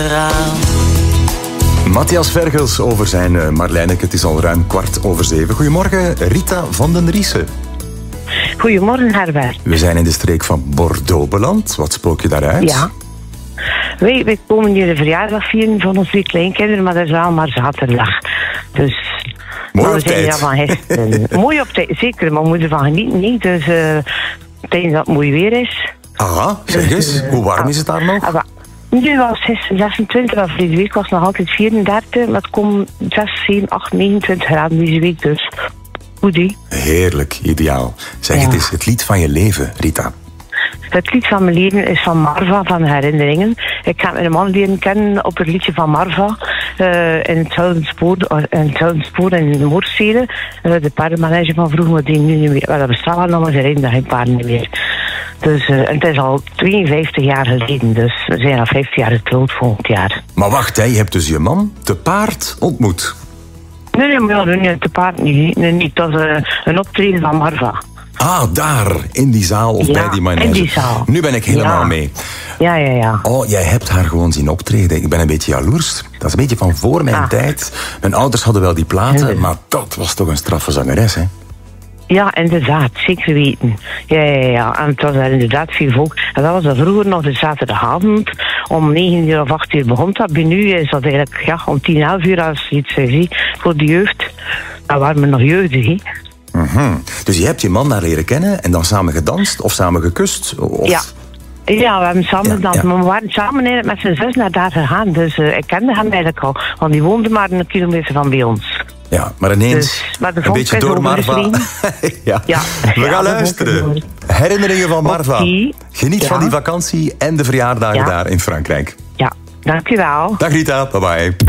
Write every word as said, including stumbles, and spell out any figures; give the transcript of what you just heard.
Matthias Vergels over zijn uh, Marlijneke. Het is al ruim kwart over zeven. Goedemorgen, Rita van den Riesen. Goedemorgen, Herbert. We zijn in de streek van Bordeaux beland. Wat spook je daaruit? Ja. Wij, wij komen hier de verjaardag vieren van onze twee kleinkinderen, maar dat is wel maar zaterdag. Dus... Mooi op tijd. Mooi op tijd, zeker. Maar we moeten ervan genieten, niet. Dus uh, tijdens dat het mooi weer is. Aha, zeg eens. Hoe warm is het daar nog? Ah, nu was het zesentwintig, maar deze week was het nog altijd vierendertig. Maar het komt zes, zeven, acht, negenentwintig graden deze week, dus goed, hè? Heerlijk, ideaal. Zeg, ja. Het is het lied van je leven, Rita. Het lied van mijn leven is van Marva, van Herinneringen. Ik heb mijn man leren kennen op het liedje van Marva. Uh, in het Gouden Spoor, in het Gouden Spoor in de Moorstede. Uh, de paardenmanege van vroeger, die nu niet meer... Well, dat bestaat wel nog, maar ze rijden daar geen paarden niet meer. Dus uh, het is al tweeënvijftig jaar geleden. Dus we zijn al vijftig jaar getrouwd volgend jaar. Maar wacht, hè, je hebt dus je man te paard ontmoet? Nee, nee, maar ja, nee, te paard niet. Nee, niet. Dat was uh, een optreden van Marva. Ah, daar, in die zaal of ja, bij die manege. In die zaal. Nu ben ik helemaal ja. mee. Ja, ja, ja. Oh, jij hebt haar gewoon zien optreden. Ik ben een beetje jaloers. Dat is een beetje van voor mijn ah. tijd. Mijn ouders hadden wel die platen, ja. maar dat was toch een straffe zangeres, hè? Ja, inderdaad, zeker weten. Ja, ja, ja. En het was daar inderdaad veel volk. En dat was dat vroeger nog de zaterdagavond. Om negen uur of acht uur begon dat. Bij nu is dat eigenlijk ja, om tien, elf uur als je iets ziet voor de jeugd. Dan waren we nog jeugdig, hè. Mm-hmm. Dus je hebt je man daar leren kennen en dan samen gedanst of samen gekust? Of... Ja. Ja, we hebben samen ja, gedanst. Ja. Maar we waren samen eigenlijk met zijn zus naar daar gegaan. Dus uh, ik kende hem eigenlijk al. Want die woonde maar een kilometer van bij ons. Ja, maar ineens dus, maar een beetje door Marva. ja. ja, we gaan ja, luisteren. Herinneringen van Marva. Okay. Geniet ja. van die vakantie en de verjaardagen ja. daar in Frankrijk. Ja, dankjewel. Dag Rita, bye bye.